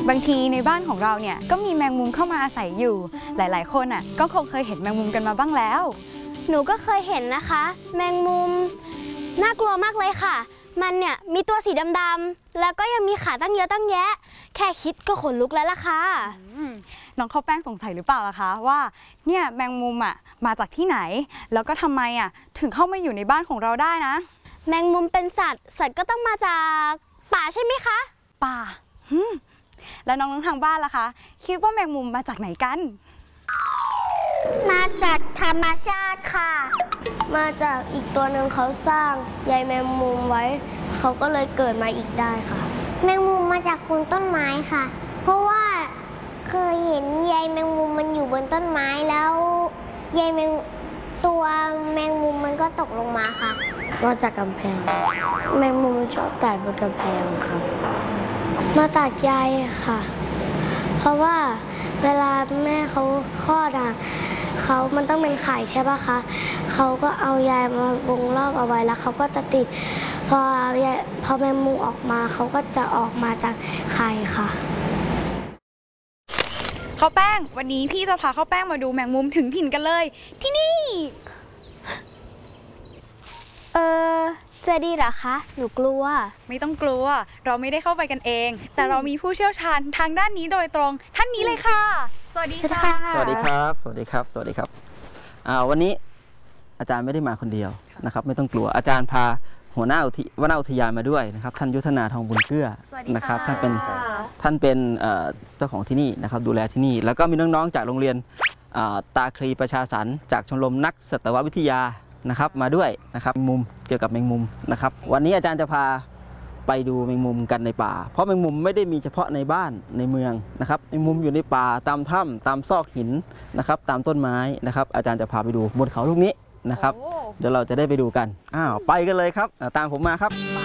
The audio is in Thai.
บางทีในบ้านของเราเนี่ยก็มีแมงมุมเข้ามาอาศัยอยู่หลายๆคนอ่ะก็คงเคยเห็นแมงมุมกันมาบ้างแล้วหนูก็เคยเห็นนะคะแมงมุมน่ากลัวมากเลยค่ะมันเนี่ยมีตัวสีดำๆแล้วก็ยังมีขาตั้งเยอะตั้งแยะแค่คิดก็ขนลุกแล้วล่ะค่ะน้องข้าวแป้งสงสัยหรือเปล่าล่ะคะว่าเนี่ยแมงมุมอ่ะมาจากที่ไหนแล้วก็ทำไมอ่ะถึงเข้ามาอยู่ในบ้านของเราได้นะแมงมุมเป็นสัตว์ก็ต้องมาจากป่าใช่ไหมคะป่าแล้วน้องๆทางบ้านล่ะคะคิดว่าแมงมุมมาจากไหนกันมาจากธรรมชาติค่ะมาจากอีกตัวหนึ่งเขาสร้างใยแมงมุมไว้เขาก็เลยเกิดมาอีกได้ค่ะแมงมุมมาจากโคนต้นไม้ค่ะเพราะว่าเคยเห็นใยแมงมุมมันอยู่บนต้นไม้แล้วตัวแมงมุมมันก็ตกลงมาค่ะมาจากกำแพงแมงมุมชอบไต่บนกำแพงครับมาจากใยค่ะเพราะว่าเวลาแม่เขาคลอดมันต้องเป็นไข่ใช่ปะคะเขาก็เอาใยมาวงรอบเอาไว้แล้วเขาก็จะติดพอแมงมุมออกมาเขาก็จะออกมาจากไข่ค่ะข้าวแป้งวันนี้พี่จะพาข้าวแป้งมาดูแมงมุมถึงถิ่นกันเลยที่นี่จะดีเหรอคะหนูกลัวไม่ต้องกลัวเราไม่ได้เข้าไปกันเองแต่เรามีผู้เชี่ยวชาญทางด้านนี้โดยตรงท่านนี้เลยค่ะสวัสดีค่ะสวัสดีครับสวัสดีครับสวัสดีครับวันนี้อาจารย์ไม่ได้มาคนเดียวนะครับไม่ต้องกลัวอาจารย์พาหัวหน้าอุทยานมาด้วยนะครับท่านยุทธนาทองบุญเกื้อนะครับท่านเป็นเจ้าของที่นี่นะครับดูแลที่นี่แล้วก็มีน้องๆจากโรงเรียนตาคลีประชาสรรค์จากชมรมนักสัตววิทยานะครับมาด้วยนะครับมุมเกี่ยวกับแมงมุมนะครับวันนี้อาจารย์จะพาไปดูแมงมุมกันในป่าเพราะแมงมุมไม่ได้มีเฉพาะในบ้านในเมืองนะครับแมงมุมอยู่ในป่าตามถ้ำตามซอกหินนะครับตามต้นไม้นะครับอาจารย์จะพาไปดูบนเขาลูกนี้นะครับเดี๋ยวเราจะได้ไปดูกันไปกันเลยครับตามผมมาครับ